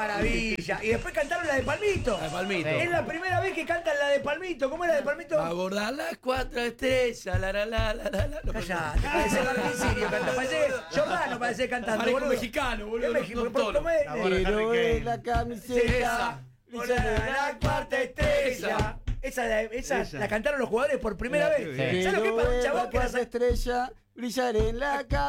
maravilla! Y después cantaron la de Palmito. La de Palmito. Es la primera vez que cantan la de Palmito. ¿Cómo era la de Palmito? Abordar las 4 estrellas, la. Callate, parece Martín Sirio cantando. Parece Giordano, parece cantando. Parezco boludo. mexicano, boludo. Es México, Don ¿por Toro. cómo es? Pero es la camiseta. La cuarta estrella. Esa la cantaron los jugadores por primera vez. ¿Sabes lo que es para un chabón que cuarta estrella, brillar en la cabeza.